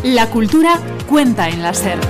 La cultura cuenta en la SER.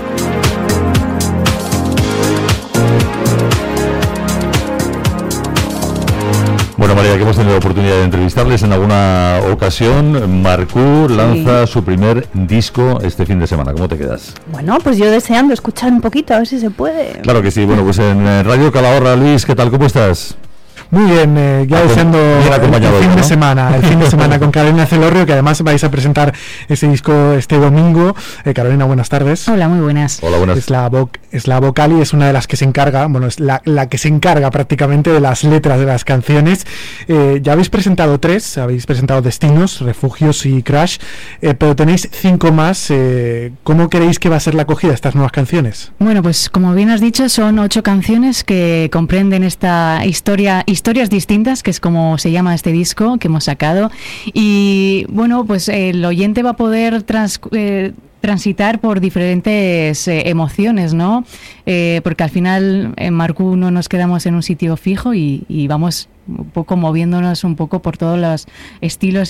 Bueno, María, que hemos tenido la oportunidad de entrevistarles en alguna ocasión. Marcú lanza su primer disco este fin de semana. ¿Cómo te quedas? Bueno, pues yo deseando escuchar un poquito, a ver si se puede. Claro que sí. Bueno, pues en Radio Calahorra, Luis, ¿qué tal? ¿Cómo estás? Muy bien, ya deseando el fin de semana con Carolina Celorrio, que además vais a presentar ese disco este domingo. Carolina, buenas tardes. Hola, muy buenas. Hola, buenas. Es la vocal y es una de las que se encarga, bueno, es la que se encarga prácticamente de las letras de las canciones. Ya habéis presentado 3, habéis presentado Destinos, Refugios y Crash, pero tenéis 5 más. ¿Cómo creéis que va a ser la acogida de estas nuevas canciones? Bueno, pues como bien has dicho, son 8 canciones que comprenden esta historias distintas, que es como se llama este disco que hemos sacado, y bueno, pues el oyente va a poder transitar por diferentes emociones, ¿no? Porque al final en Marcú no nos quedamos en un sitio fijo y vamos un poco moviéndonos un poco por todos los estilos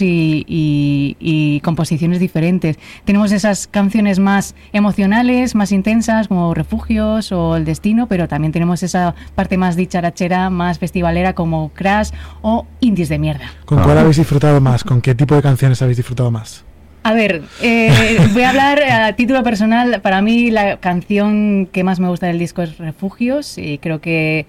y composiciones diferentes. Tenemos esas canciones más emocionales, más intensas, como Refugios o El Destino, pero también tenemos esa parte más dicharachera, más festivalera, como Crash o Indies de Mierda. ¿Con cuál habéis disfrutado más? ¿Con qué tipo de canciones habéis disfrutado más? A ver, voy a hablar a título personal. Para mí la canción que más me gusta del disco es Refugios, y creo que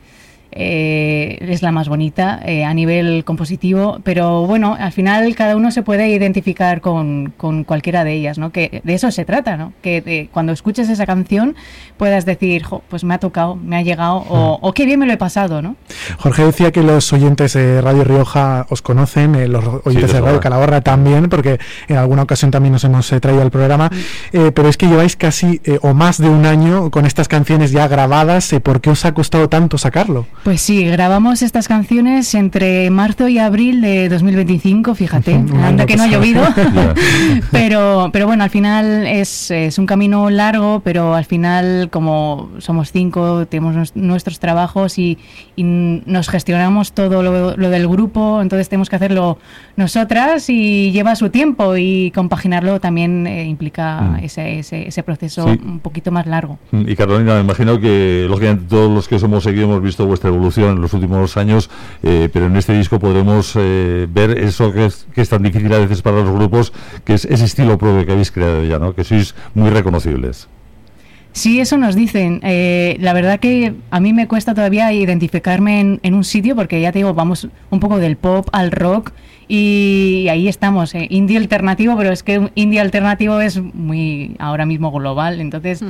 es la más bonita a nivel compositivo, pero bueno, al final cada uno se puede identificar con cualquiera de ellas, ¿no? Que de eso se trata, ¿no? Que cuando escuches esa canción puedas decir, pues me ha tocado, me ha llegado, o qué bien me lo he pasado, ¿no? Jorge decía que los oyentes de Radio Rioja os conocen, los oyentes de Radio Calahorra también, porque en alguna ocasión también nos hemos traído al programa, pero es que lleváis casi o más de un año con estas canciones ya grabadas. ¿Por qué os ha costado tanto sacarlo? Pues sí, grabamos estas canciones entre marzo y abril de 2025, fíjate, anda que no ha llovido, pero bueno, al final es un camino largo, pero al final como somos 5, tenemos nuestros trabajos y nos gestionamos todo lo del grupo, entonces tenemos que hacerlo nosotras y lleva su tiempo, y compaginarlo también implica ese proceso un poquito más largo. Y Carolina, me imagino que lógicamente todos los que os hemos seguido hemos visto vuestra evolución en los últimos años, pero en este disco podremos ver eso que es tan difícil a veces para los grupos, que es ese estilo propio que habéis creado ya, ¿no? Que sois muy reconocibles. Sí, eso nos dicen. La verdad que a mí me cuesta todavía identificarme en un sitio, porque ya te digo, vamos un poco del pop al rock y ahí estamos, indie alternativo, pero es que indie alternativo es muy ahora mismo global, entonces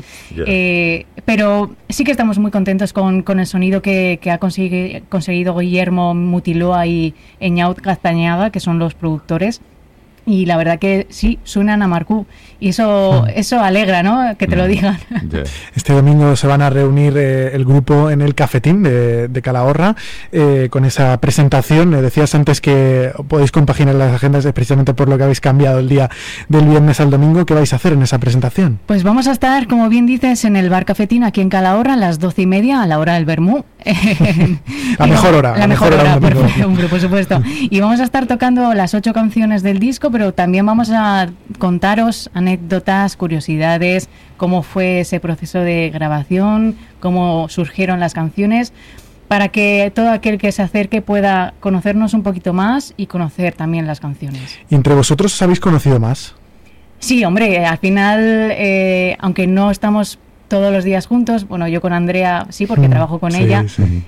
pero sí que estamos muy contentos con el sonido que ha conseguido Guillermo Mutiloa y Eñaut Gaztañaga, que son los productores. Y la verdad que sí, suenan a Marcú, y eso alegra, ¿no? Que te lo digan. Este domingo se van a reunir el grupo en el Cafetín de Calahorra con esa presentación. Decías antes que podéis compaginar las agendas, precisamente por lo que habéis cambiado el día del viernes al domingo. ¿Qué vais a hacer en esa presentación? Pues vamos a estar, como bien dices, en el Bar Cafetín aquí en Calahorra a las 12:30, a la hora del vermú. La mejor hora por supuesto. Y vamos a estar tocando las 8 canciones del disco, pero también vamos a contaros anécdotas, curiosidades, cómo fue ese proceso de grabación, cómo surgieron las canciones, para que todo aquel que se acerque pueda conocernos un poquito más y conocer también las canciones. ¿Y entre vosotros os habéis conocido más? Sí, hombre, al final, aunque no estamos todos los días juntos, bueno, yo con Andrea sí, porque trabajo con ella,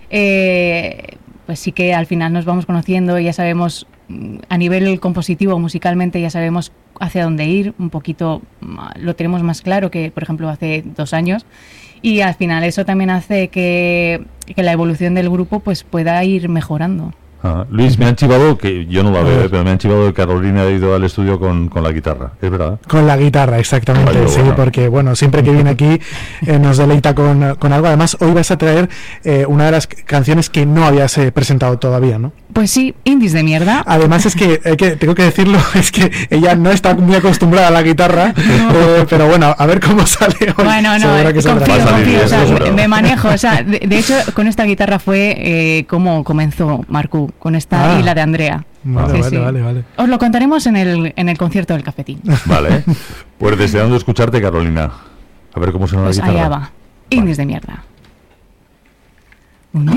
pues sí que al final nos vamos conociendo y ya sabemos, a nivel compositivo, musicalmente, ya sabemos hacia dónde ir, un poquito lo tenemos más claro que, por ejemplo, hace 2 años, y al final eso también hace que la evolución del grupo pues pueda ir mejorando. Luis, me han chivado, que yo no la veo, pero me han chivado que Carolina ha ido al estudio con la guitarra, ¿es verdad? Con la guitarra, exactamente, sí, bueno. Porque bueno, siempre que viene aquí nos deleita con algo. Además, hoy vas a traer una de las canciones que no habías presentado todavía, ¿no? Pues sí, Indies de Mierda. Además es que tengo que decirlo, es que ella no está muy acostumbrada a la guitarra, pero bueno, a ver cómo sale hoy. Bueno, confío, o sea, me manejo, o sea, de hecho, con esta guitarra fue como comenzó Marcú, con esta y la de Andrea. Vale. Os lo contaremos en el concierto del cafetín. Vale. Pues deseando escucharte, Carolina. A ver cómo suena pues la guitarra. allá va. Indies de mierda.